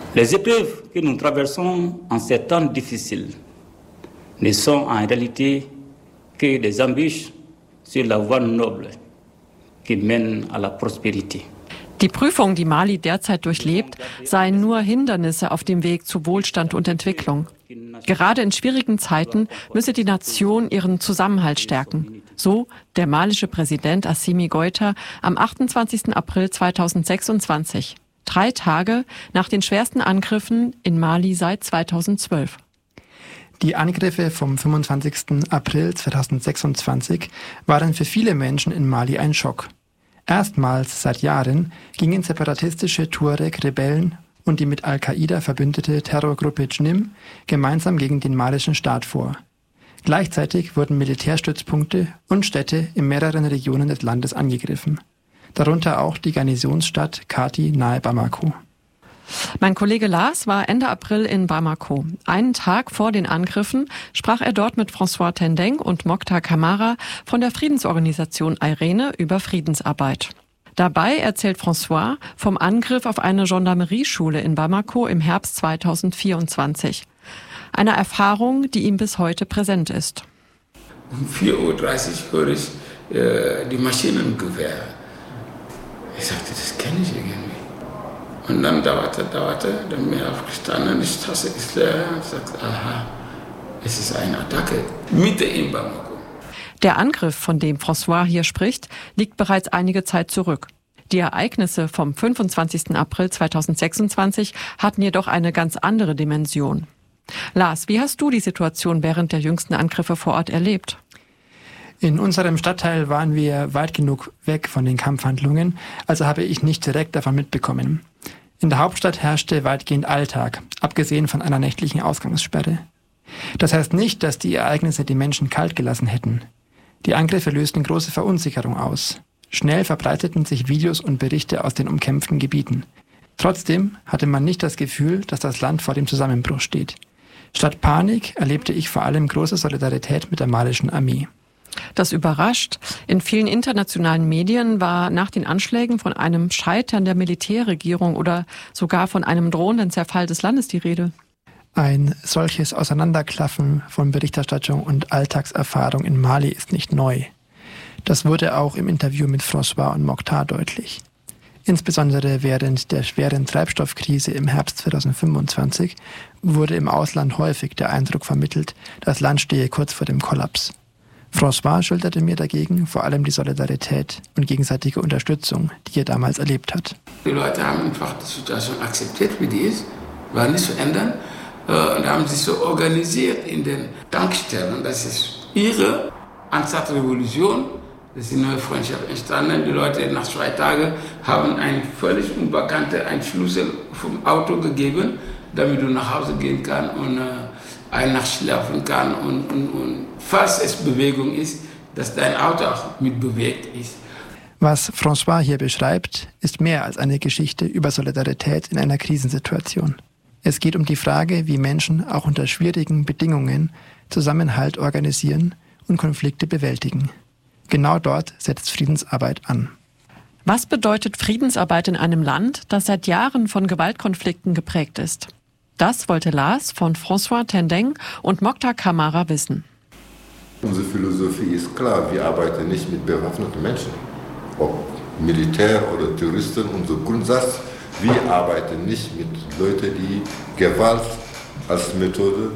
Les épreuves que nous traversons en ces temps difficiles ne sont en réalité que des embûches sur la voie noble qui mène à la prospérité. Die Prüfungen, die Mali derzeit durchlebt, seien nur Hindernisse auf dem Weg zu Wohlstand und Entwicklung. Gerade in schwierigen Zeiten müsse die Nation ihren Zusammenhalt stärken. So der malische Präsident Assimi Goïta am 28. April 2026, 3 Tage nach den schwersten Angriffen in Mali seit 2012. Die Angriffe vom 25. April 2026 waren für viele Menschen in Mali ein Schock. Erstmals seit Jahren gingen separatistische Tuareg-Rebellen und die mit Al-Qaida verbündete Terrorgruppe JNIM gemeinsam gegen den malischen Staat vor. Gleichzeitig wurden Militärstützpunkte und Städte in mehreren Regionen des Landes angegriffen. Darunter auch die Garnisonsstadt Kati nahe Bamako. Mein Kollege Lars war Ende April in Bamako. Einen Tag vor den Angriffen sprach er dort mit François Tendeng und Mokhtar Kamara von der Friedensorganisation Irene über Friedensarbeit. Dabei erzählt François vom Angriff auf eine Gendarmerieschule in Bamako im Herbst 2024. Eine Erfahrung, die ihm bis heute präsent ist. Um 4:30 Uhr höre ich die Maschinengewehr. Ich sagte, das kenne ich irgendwie. Und dann dauerte, dann bin ich aufgestanden, die Straße ist leer. Und sagte, aha, es ist eine Attacke, mitten in Bamako. Der Angriff, von dem François hier spricht, liegt bereits einige Zeit zurück. Die Ereignisse vom 25. April 2026 hatten jedoch eine ganz andere Dimension. Lars, wie hast du die Situation während der jüngsten Angriffe vor Ort erlebt? In unserem Stadtteil waren wir weit genug weg von den Kampfhandlungen, also habe ich nicht direkt davon mitbekommen. In der Hauptstadt herrschte weitgehend Alltag, abgesehen von einer nächtlichen Ausgangssperre. Das heißt nicht, dass die Ereignisse die Menschen kalt gelassen hätten. Die Angriffe lösten große Verunsicherung aus. Schnell verbreiteten sich Videos und Berichte aus den umkämpften Gebieten. Trotzdem hatte man nicht das Gefühl, dass das Land vor dem Zusammenbruch steht. Statt Panik erlebte ich vor allem große Solidarität mit der malischen Armee. Das überrascht. In vielen internationalen Medien war nach den Anschlägen von einem Scheitern der Militärregierung oder sogar von einem drohenden Zerfall des Landes die Rede. Ein solches Auseinanderklaffen von Berichterstattung und Alltagserfahrung in Mali ist nicht neu. Das wurde auch im Interview mit François und Mokhtar deutlich. Insbesondere während der schweren Treibstoffkrise im Herbst 2025 wurde im Ausland häufig der Eindruck vermittelt, das Land stehe kurz vor dem Kollaps. François schilderte mir dagegen vor allem die Solidarität und gegenseitige Unterstützung, die er damals erlebt hat. Die Leute haben einfach die Situation akzeptiert, wie die ist, war nicht zu ändern, und haben sich so organisiert in den Tankstellen. Das ist ihre Anstatt-Revolution, das ist eine neue Freundschaft entstanden. Die Leute nach 2 Tagen haben einen völlig unbekannten einen Schlüssel vom Auto gegeben, damit du nach Hause gehen kannst und eine Nacht schlafen kann und falls es Bewegung ist, dass dein Auto auch mitbewegt ist. Was François hier beschreibt, ist mehr als eine Geschichte über Solidarität in einer Krisensituation. Es geht um die Frage, wie Menschen auch unter schwierigen Bedingungen Zusammenhalt organisieren und Konflikte bewältigen. Genau dort setzt Friedensarbeit an. Was bedeutet Friedensarbeit in einem Land, das seit Jahren von Gewaltkonflikten geprägt ist? Das wollte Lars von François Tendeng und Mokhtar Kamara wissen. Unsere Philosophie ist klar, wir arbeiten nicht mit bewaffneten Menschen, ob Militär oder Terroristen. Unser Grundsatz, wir arbeiten nicht mit Leuten, die Gewalt als Methode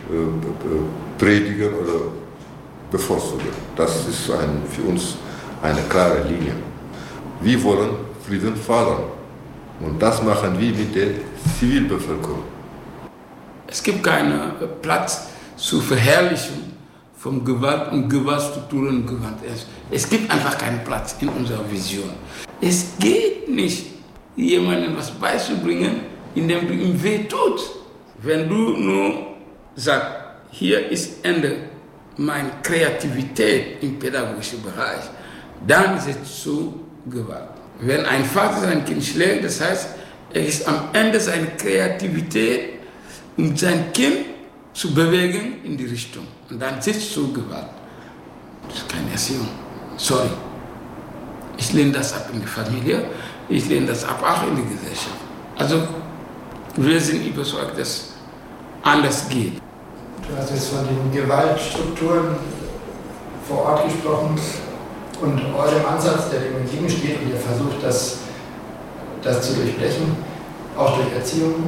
predigen oder bevorzugen. Das ist für uns eine klare Linie. Wir wollen Frieden fördern und das machen wir mit der Zivilbevölkerung. Es gibt keinen Platz zur Verherrlichung von Gewalt und Gewaltstrukturen und Gewalt. Es gibt einfach keinen Platz in unserer Vision. Es geht nicht, jemandem was beizubringen, indem du ihm weh tut. Wenn du nur sagst, hier ist Ende meiner Kreativität im pädagogischen Bereich, dann setzt zu Gewalt. Wenn ein Vater sein Kind schlägt, das heißt, er ist am Ende seiner Kreativität, um sein Kind zu bewegen in die Richtung. Und dann sitzt zu Gewalt. Das ist keine Erziehung. Sorry. Ich lehne das ab in die Familie, ich lehne das ab auch in die Gesellschaft. Also Wir sind überzeugt, dass es anders geht. Du hast jetzt von den Gewaltstrukturen vor Ort gesprochen und eurem Ansatz, der dem entgegensteht und ihr versucht, das zu durchbrechen, auch durch Erziehung.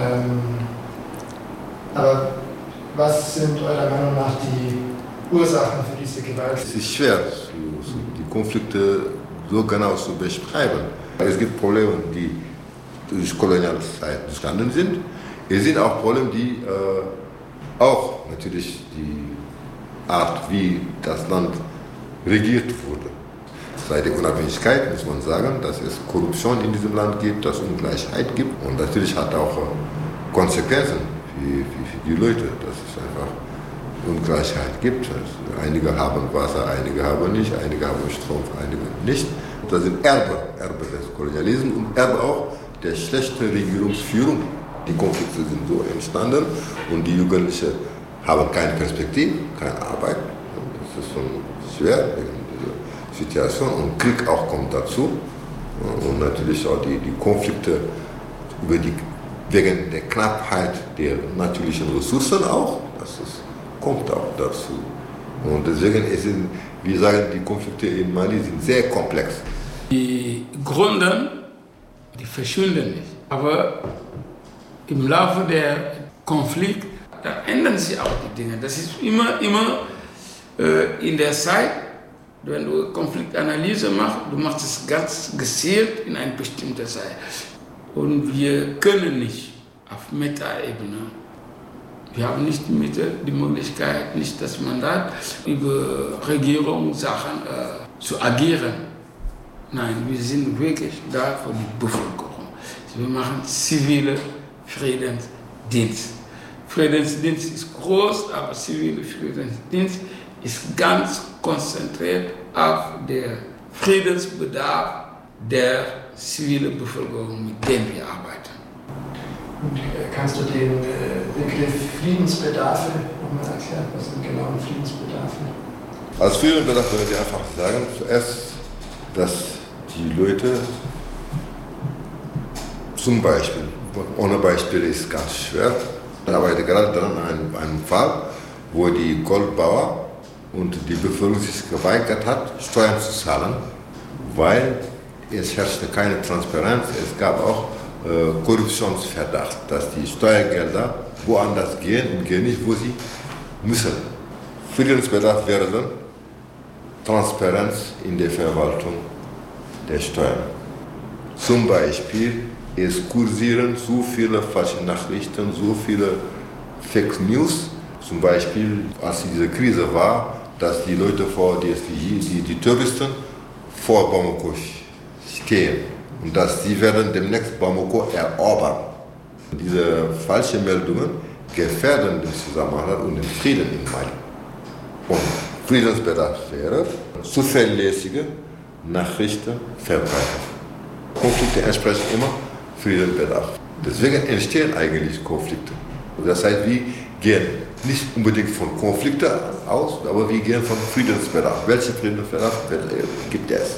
Aber was sind eurer Meinung nach die Ursachen für diese Gewalt? Es ist schwer, die Konflikte so genau zu beschreiben. Es gibt Probleme, die durch Kolonialzeit entstanden sind. Es sind auch Probleme, die auch natürlich die Art, wie das Land regiert wurde. Seit der Unabhängigkeit muss man sagen, dass es Korruption in diesem Land gibt, dass es Ungleichheit gibt und natürlich hat auch Konsequenzen für die Leute, dass es einfach Ungleichheit gibt. Also einige haben Wasser, einige haben nicht, einige haben Strom, einige nicht. Das sind Erbe des Kolonialismus und Erbe auch der schlechten Regierungsführung. Die Konflikte sind so entstanden und die Jugendlichen haben keine Perspektive, keine Arbeit. Das ist schon schwer wegen dieser Situation und Krieg auch kommt dazu. Und natürlich auch die Konflikte wegen der Knappheit der natürlichen Ressourcen auch. Kommt auch dazu. Und deswegen sind, wir sagen, die Konflikte in Mali sind sehr komplex. Die Gründe, die verschwinden nicht. Aber im Laufe der Konflikte, da ändern sich auch die Dinge. Das ist immer in der Zeit, wenn du Konfliktanalyse machst, du machst es ganz gezielt in einer bestimmten Zeit. Und wir können nicht auf Metaebene. Wir haben nicht die Mittel, die Möglichkeit, nicht das Mandat, über Regierungssachen zu agieren. Nein, wir sind wirklich da für die Bevölkerung. Wir machen zivile Friedensdienst. Friedensdienst ist groß, aber zivile Friedensdienst ist ganz konzentriert auf den Friedensbedarf der zivilen Bevölkerung, mit dem wir arbeiten. Und kannst du den Begriff Friedensbedarfe nochmal erklären? Was sind genau Friedensbedarfe? Als Friedensbedarf würde ich einfach sagen, zuerst, dass die Leute zum Beispiel, ohne Beispiel ist ganz schwer, ich arbeite gerade daran an einem Fall, wo die Goldbauer und die Bevölkerung sich geweigert hat, Steuern zu zahlen, weil es herrschte keine Transparenz, es gab auch Korruptionsverdacht, dass die Steuergelder woanders gehen und gehen nicht, wo sie müssen. Friedensbedarf wäre dann Transparenz in der Verwaltung der Steuern. Zum Beispiel, es kursieren so viele falsche Nachrichten, so viele Fake News. Zum Beispiel, als diese Krise war, dass die Leute die Touristen vor Bamako stehen. Und dass sie werden demnächst Bamako erobern. Diese falschen Meldungen gefährden den Zusammenhalt und den Frieden in Mali. Und Friedensbedarf wäre zuverlässige Nachrichten verbreiten. Konflikte entsprechen immer Friedensbedarf. Deswegen entstehen eigentlich Konflikte. Das heißt, wir gehen nicht unbedingt von Konflikten aus, aber wir gehen von Friedensbedarf. Welchen Friedensbedarf gibt es?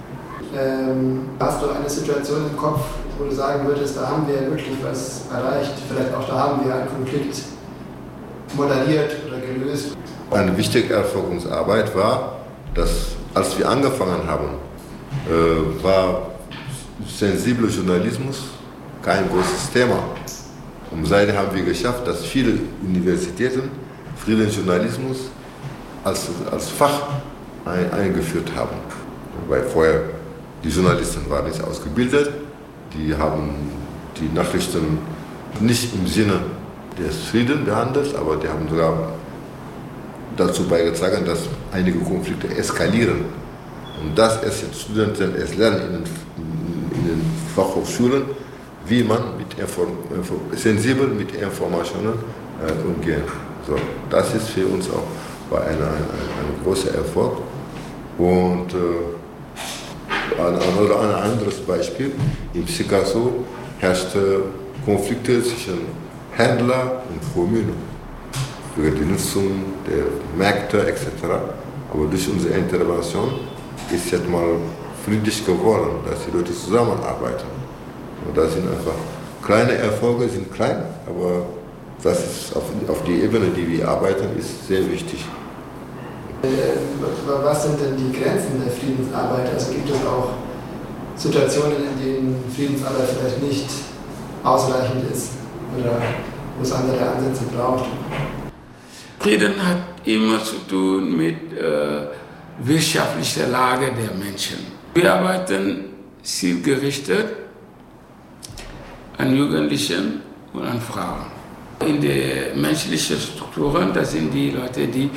Hast du eine Situation im Kopf, wo du sagen würdest, da haben wir wirklich was erreicht, vielleicht auch da haben wir einen Konflikt moderiert oder gelöst? Eine wichtige Erfolgsarbeit war, dass als wir angefangen haben, war sensibler Journalismus kein großes Thema. Und seitdem haben wir geschafft, dass viele Universitäten Friedensjournalismus als Fach eingeführt haben. Weil vorher die Journalisten waren nicht ausgebildet, die haben die Nachrichten nicht im Sinne des Friedens behandelt, aber die haben sogar dazu beigetragen, dass einige Konflikte eskalieren. Und das es jetzt Studenten lernen in den Fachhochschulen, wie man sensibel mit Informationen umgeht. So, das ist für uns auch ein großer Erfolg. Und ein anderes Beispiel, im Sikasso herrschte Konflikte zwischen Händler und Kommunen für die Nutzung der Märkte etc. Aber durch unsere Intervention ist jetzt mal friedlich geworden, dass die Leute zusammenarbeiten. Und das sind einfach Kleine Erfolge sind klein, aber das ist auf die Ebene, die wir arbeiten, ist sehr wichtig. Was sind denn die Grenzen der Friedensarbeit? Also gibt es auch Situationen, in denen Friedensarbeit vielleicht nicht ausreichend ist oder wo es andere Ansätze braucht? Frieden hat immer zu tun mit wirtschaftlicher Lage der Menschen. Wir arbeiten zielgerichtet an Jugendlichen und an Frauen. In den menschlichen Strukturen, das sind die Leute, die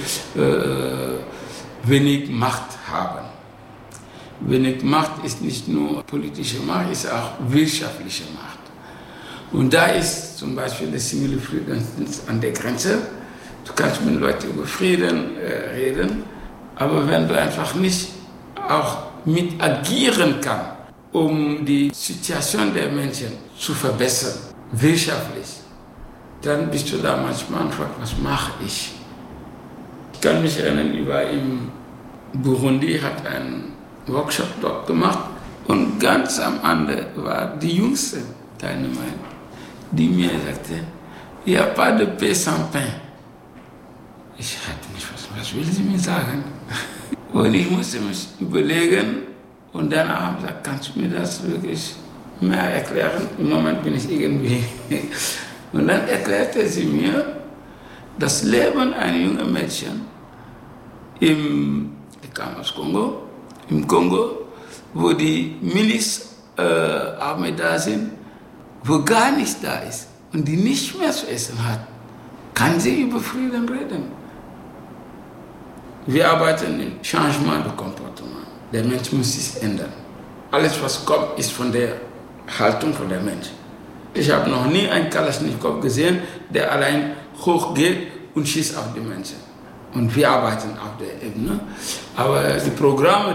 wenig Macht haben. Wenig Macht ist nicht nur politische Macht, ist auch wirtschaftliche Macht. Und da ist zum Beispiel der zivile Friedensdienst an der Grenze. Du kannst mit Leuten über Frieden reden, aber wenn du einfach nicht auch mit agieren kannst, um die Situation der Menschen zu verbessern, wirtschaftlich, dann bist du da manchmal und fragst, was mache ich? Ich kann mich erinnern, ich war in Burundi, hat einen Workshop dort gemacht und ganz am Ende war die jüngste Teilnehmerin, die mir sagte, il n'y a pas de paix sans pain. Ich hatte mich, was will sie mir sagen? Und ich musste mich überlegen und dann haben sie gesagt, kannst du mir das wirklich mehr erklären? Im Moment bin ich irgendwie... Und dann erklärte sie mir das Leben einer jungen Mädchen die kam aus Kongo, im Kongo, wo die Milizarmee da sind, wo gar nichts da ist und die nicht mehr zu essen hat, kann sie über Frieden reden. Wir arbeiten im Changement de Comportement. Der Mensch muss sich ändern. Alles, was kommt, ist von der Haltung von der Mensch. Ich habe noch nie einen Kalaschnikow gesehen, der allein hochgeht und schießt auf die Menschen. Und wir arbeiten auf der Ebene. Aber die Programme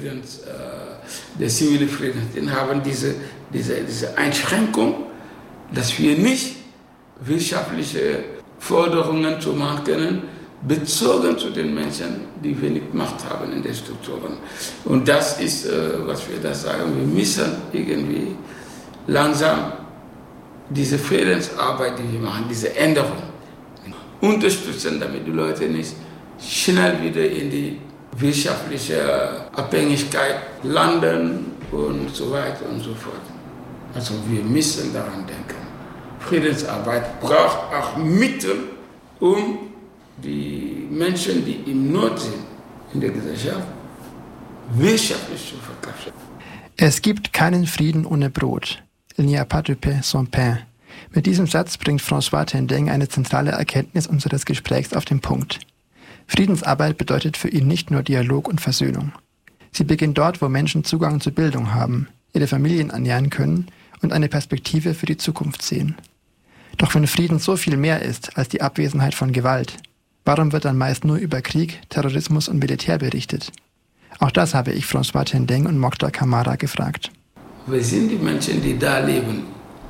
der zivilen Friedensdienst haben diese Einschränkung, dass wir nicht wirtschaftliche Forderungen zu machen können, bezogen zu den Menschen, die wenig Macht haben in den Strukturen. Und das ist, was wir da sagen, wir müssen irgendwie langsam diese Friedensarbeit, die wir machen, diese Änderung unterstützen, damit die Leute nicht schnell wieder in die wirtschaftliche Abhängigkeit landen und so weiter und so fort. Also wir müssen daran denken. Friedensarbeit braucht auch Mittel, um die Menschen, die in Not sind in der Gesellschaft, wirtschaftlich zu verkraften. Es gibt keinen Frieden ohne Brot. Il n'y a pas de paix sans pain. Mit diesem Satz bringt François Tendeng eine zentrale Erkenntnis unseres Gesprächs auf den Punkt. Friedensarbeit bedeutet für ihn nicht nur Dialog und Versöhnung. Sie beginnt dort, wo Menschen Zugang zur Bildung haben, ihre Familien ernähren können und eine Perspektive für die Zukunft sehen. Doch wenn Frieden so viel mehr ist als die Abwesenheit von Gewalt, warum wird dann meist nur über Krieg, Terrorismus und Militär berichtet? Auch das habe ich François Tendeng und Mokhtar Kamara gefragt. Wir sind die Menschen, die da leben.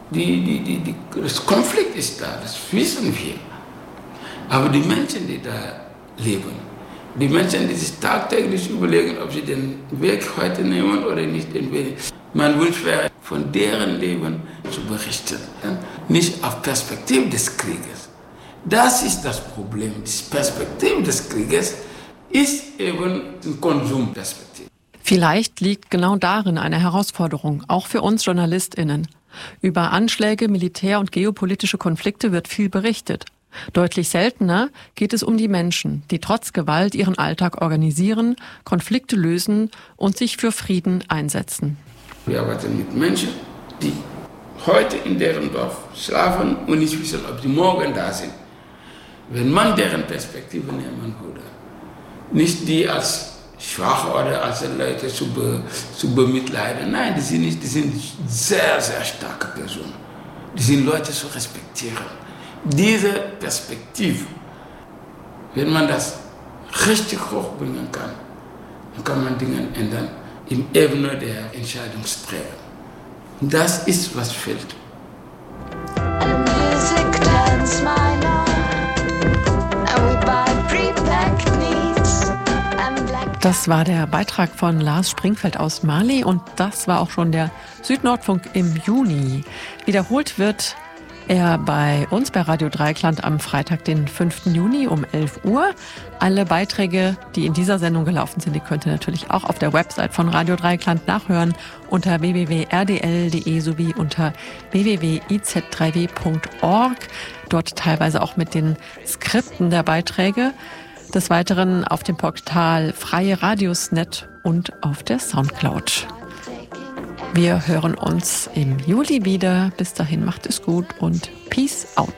Das Konflikt ist da, das wissen wir. Aber die Menschen, die da leben, die Menschen, die sich tagtäglich überlegen, ob sie den Weg heute nehmen oder nicht den Weg. Mein Wunsch wäre, von deren Leben zu berichten, nicht auf Perspektive des Krieges. Das ist das Problem. Die Perspektive des Krieges ist eben die Konsumperspektive. Vielleicht liegt genau darin eine Herausforderung, auch für uns JournalistInnen. Über Anschläge, Militär- und geopolitische Konflikte wird viel berichtet. Deutlich seltener geht es um die Menschen, die trotz Gewalt ihren Alltag organisieren, Konflikte lösen und sich für Frieden einsetzen. Wir arbeiten mit Menschen, die heute in deren Dorf schlafen und nicht wissen, ob sie morgen da sind. Wenn man deren Perspektive nehmen würde, nicht die als Schwache oder als Leute zu bemitleiden. Nein, die sind sehr, sehr starke Personen. Die sind Leute zu respektieren. Diese Perspektive, wenn man das richtig hochbringen kann, dann kann man Dinge ändern im Ebene der Entscheidungsträger. Und das ist, was fehlt. Das war der Beitrag von Lars Springfeld aus Mali und das war auch schon der Südnordfunk im Juni. Wiederholt wird er bei uns bei Radio Dreieckland am Freitag, den 5. Juni um 11 Uhr. Alle Beiträge, die in dieser Sendung gelaufen sind, die könnt ihr natürlich auch auf der Website von Radio Dreieckland nachhören unter www.rdl.de sowie unter www.iz3w.org. Dort teilweise auch mit den Skripten der Beiträge. Des Weiteren auf dem Portal Freie Radios.net und auf der Soundcloud. Wir hören uns im Juli wieder. Bis dahin macht es gut und Peace out.